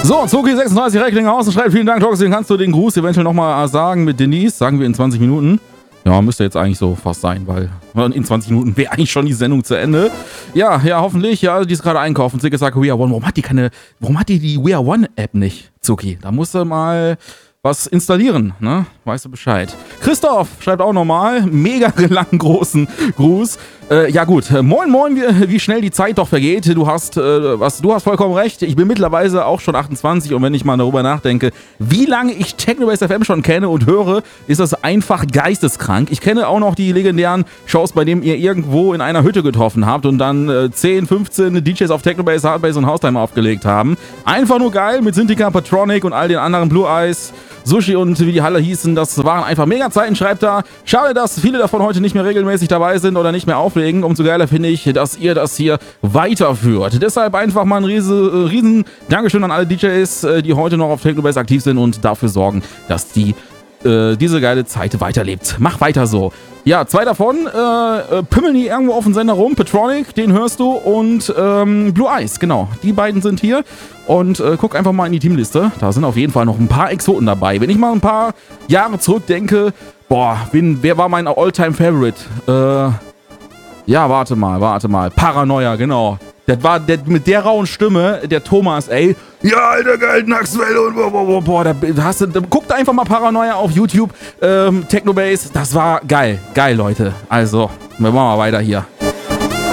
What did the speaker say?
So, Zoki36 Recklinghausen schreibt, vielen Dank, Toxin, kannst du den Gruß eventuell nochmal sagen mit Denise? Sagen wir in 20 Minuten. Ja, müsste jetzt eigentlich so fast sein, weil in 20 Minuten wäre eigentlich schon die Sendung zu Ende. Ja, hoffentlich. Ja, die ist gerade einkaufen. Zicke sagt, We Are One. Warum hat die We Are One App nicht, Zuki? Da musst du mal was installieren, ne? Weißt du Bescheid. Christoph schreibt auch nochmal, mega langen großen Gruß. Ja gut, moin, wie schnell die Zeit doch vergeht. Du hast vollkommen recht. Ich bin mittlerweile auch schon 28 und wenn ich mal darüber nachdenke, wie lange ich Technobase FM schon kenne und höre, ist das einfach geisteskrank. Ich kenne auch noch die legendären Shows, bei denen ihr irgendwo in einer Hütte getroffen habt und dann 10, 15 DJs auf Technobase, Hardbase und Haustime aufgelegt haben. Einfach nur geil mit Syntica, Patronic und all den anderen Blue Eyes, Sushi und wie die Halle hießen, das waren einfach mega Zeiten, schreibt da. Schade, dass viele davon heute nicht mehr regelmäßig dabei sind oder nicht mehr auflegen. Umso geiler finde ich, dass ihr das hier weiterführt. Deshalb einfach mal ein riesen Dankeschön an alle DJs, die heute noch auf Technobase aktiv sind und dafür sorgen, dass diese geile Zeit weiterlebt. Mach weiter so. Ja, zwei davon pimmeln hier irgendwo auf dem Sender rum. Patronic, den hörst du, und Blue Eyes, genau. Die beiden sind hier. Und guck einfach mal in die Teamliste. Da sind auf jeden Fall noch ein paar Exoten dabei. Wenn ich mal ein paar Jahre zurückdenke, wer war mein All-Time-Favorite? Ja, warte mal. Paranoia, genau. Das war mit der rauen Stimme, der Thomas, ey. Ja, alter, geil, Naxwelle und guckt einfach mal Paranoia auf YouTube, Technobase. Das war geil. Geil, Leute. Also, wir machen mal weiter hier.